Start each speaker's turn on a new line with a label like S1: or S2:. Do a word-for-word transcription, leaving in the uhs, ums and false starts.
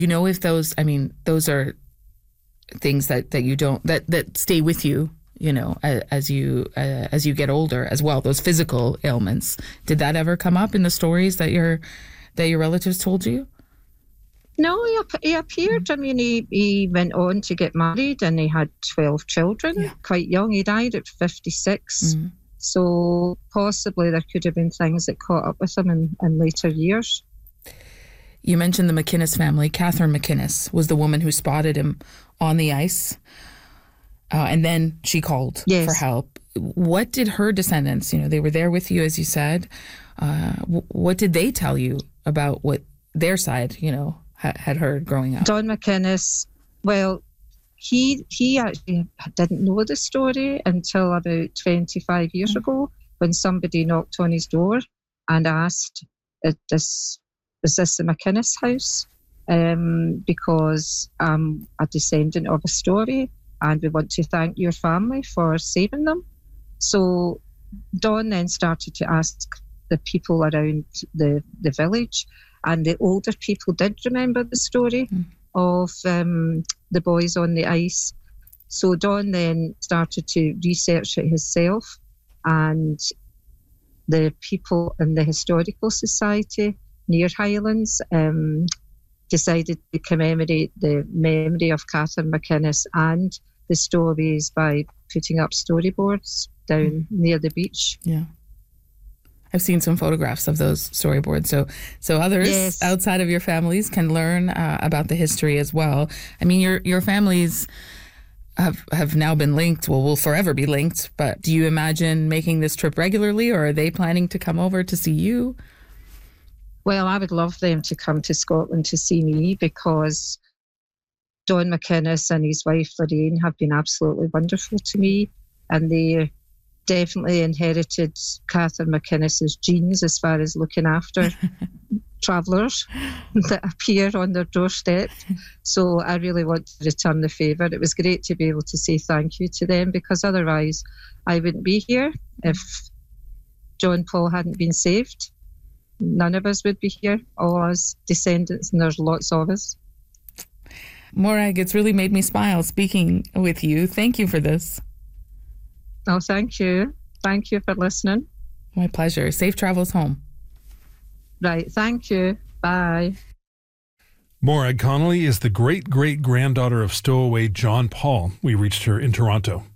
S1: You know, if those, I mean, those are things that, that you don't, that, that stay with you, you know, as, as you uh, as you get older as well, those physical ailments. Did that ever come up in the stories that your, that your relatives told you?
S2: No, he, he appeared. I mean, he, he went on to get married and he had twelve children, yeah. Quite young. He died at fifty-six. Mm-hmm. So possibly there could have been things that caught up with him in, in later years.
S1: You mentioned the McInnes family. Catherine McInnes was the woman who spotted him on the ice. Uh, and then she called yes. for help. What did her descendants, you know, they were there with you, as you said. Uh, w- what did they tell you about what their side, you know, ha- had heard growing up?
S2: Don McInnes, well, he he actually didn't know the story until about twenty-five years mm-hmm. ago, when somebody knocked on his door and asked, is this, is this the McInnes house? Um, because I'm a descendant of a story and we want to thank your family for saving them. So Don then started to ask the people around the, the village, and the older people did remember the story mm. of um, the boys on the ice. So Don then started to research it himself, and the people in the Historical Society near Highlands um, decided to commemorate the memory of Catherine McInnes and the stories by putting up storyboards down mm. near the beach.
S1: Yeah. I've seen some photographs of those storyboards, so so others yes. outside of your families can learn uh, about the history as well. I mean, your your families have have now been linked, well, will forever be linked, but do you imagine making this trip regularly, or are they planning to come over to see you?
S2: Well, I would love them to come to Scotland to see me, because Don McInnes and his wife Lorraine have been absolutely wonderful to me, and they definitely inherited Catherine McInnes's genes as far as looking after travellers that appear on their doorstep. So I really want to return the favour. It was great to be able to say thank you to them, because otherwise I wouldn't be here if John Paul hadn't been saved. None of us would be here, all us descendants, and there's lots of us.
S1: Morag, it's really made me smile speaking with you. Thank you for this.
S2: Oh, thank you. Thank you for listening.
S1: My pleasure. Safe travels home.
S2: Right. Thank you. Bye.
S3: Morag Connolly is the great-great-granddaughter of stowaway John Paul. We reached her in Toronto.